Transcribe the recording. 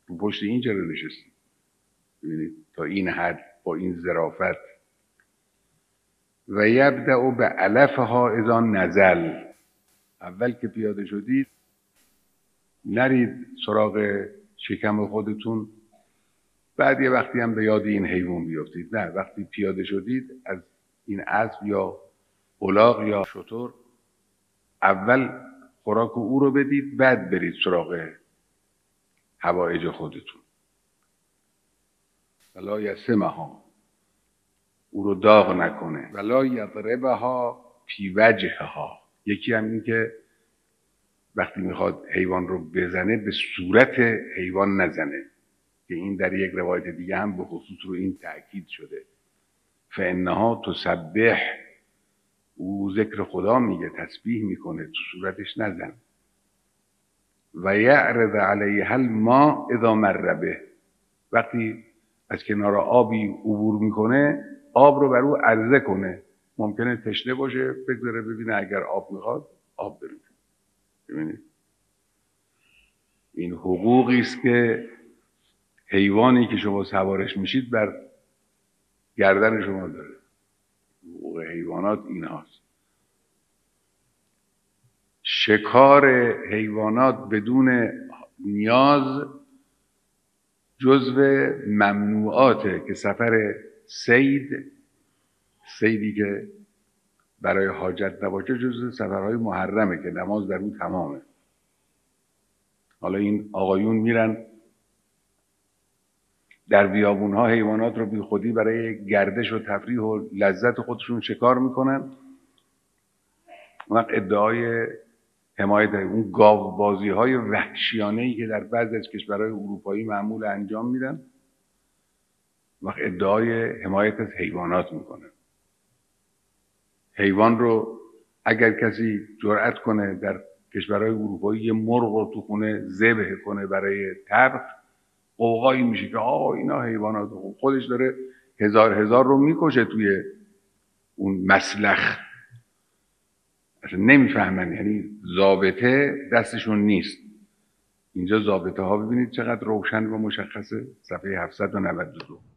رو پشت این چرا نشستی؟ ببینید تا این حد با این ظرافت. و یبدأ به علفها اذا نزل، اول که پیاده شدید نرید سراغ شکم خودتون، بعد یه وقتی هم به یاد این حیوان بیافتید. نه، وقتی پیاده شدید از این اسب یا الاغ یا شتر اول خوراک او رو بدید، بعد برید سراغ حوائج خودتون. ولا یسمها، او رو داغ نکنه. ولا یضربها فی وجهها، یکی هم این که وقتی میخواد حیوان رو بزنه به صورت حیوان نزنه، که این در یک روایت دیگه هم به خصوص رو این تأکید شده. فانها تسبح، او ذکر خدا میگه، تسبیح میکنه، تو صورتش نزن. و یعرض علیها الماء اذا مر به، وقتی از کنار آبی عبور میکنه آب رو بر او عرضه کنه. ممکنه تشنه باشه، بگذاره ببینه اگر آب میخواد آب بره. ببینید این حقوقی است که حیوانی که شما سوارش میشید بر گردن شما داره. حقوق حیوانات این هاست. شکار حیوانات بدون نیاز جزو ممنوعاته، که سفر صیدی که برای حاجت نباشه جزو سفرهای محرمه که نماز در اون تمامه. حالا این آقایون میرن در بیابونها حیوانات رو بی خودی برای گردش و تفریح و لذت خودشون شکار میکنن. اون وقت ادعای حمایت اون گاو بازی های وحشیانه‌ای که در بعضی از کشورهای اروپایی معمول انجام میدن، وقت ادعای حمایت از حیوانات میکنن. حیوان رو اگر کسی جرأت کنه در کشورهای اروپایی یه مرغ رو تو خونه ذبح کنه برای طبخ، قوقایی میشه که اینا حیوانات، خودش داره هزار رو میکشه توی اون مسلخ. اصلا نمیفهمن، یعنی ضابطه دستشون نیست. اینجا ضابطه ها ببینید چقدر روشن و مشخصه، صفحه 792.